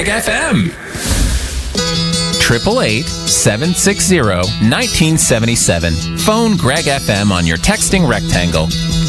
FM. 888-760-1977. Phone Greg FM on your texting rectangle.